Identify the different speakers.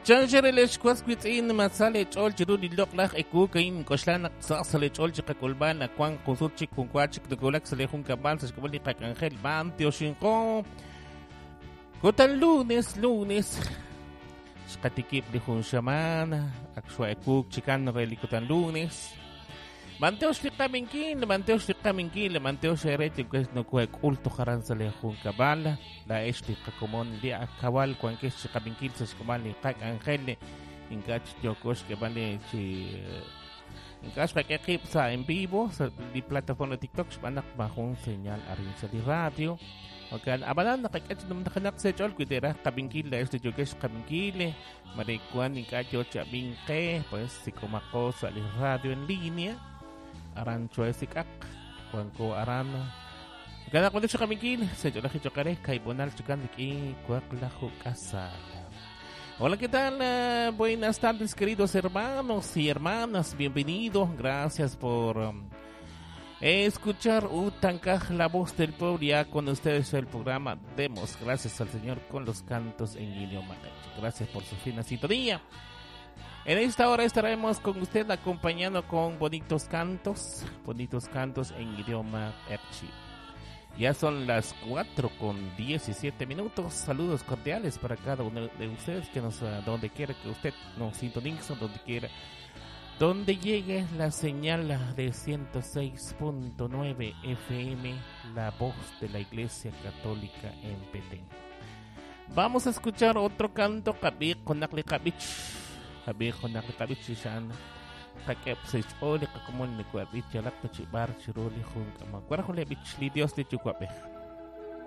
Speaker 1: Chancherelesh kwasquitzin masale chol chirudi loklach ekukain koshlanak sasale chol chikakulban akwan kusuchik kunkwachik dukulak salejun kabal sashkabali kakangel ban tioshinko kotan lunes shkatikip di hun shaman akswa ekuk chikan reli kotan lunes Manteos Ticaminkil, Manteos Ereti, que es no cuec ulto jaran salejun cabal, la estica común de acabal, cuan que es Ticaminkil, se escomal y cac angel, en cach yocos que vale si. En caso que equipsa en vivo, di plataforma TikTok, van a bajo un señal arriba de radio. Ok, abalan na kakach nung nakanak sa chol kudera Kabinkil, la este yocos Kabinkil, maricuan y cacho chabinke, pues si comacos sa radio en línea. Aran choesikak kuanko aran gana ko sa kamingil sa jola chokare kay bonal chukan ki kuakla kasal. Hola, ¿qué tal? Buenas tardes, queridos hermanos y hermanas, bienvenidos. Gracias por escuchar Utankaj, la voz del pueblo. Ya con ustedes el programa Demos gracias al Señor con los cantos en idioma. Gracias por su fina sintonía. En esta hora estaremos con usted acompañando con bonitos cantos en idioma Erchi. Ya son las 4:17. Saludos cordiales para cada uno de ustedes que nos, donde quiera que usted nos sintonice, donde llegue la señal de 106.9 FM, la voz de la Iglesia Católica en Petén. Vamos a escuchar otro canto, Kabik Konakli Kabich. Habiko nakikabit siyan kakep sa ole kakumon ni kwabit jalak ta chibar chiroli hun kamag kwara ko lebit li Dios li chukwabe.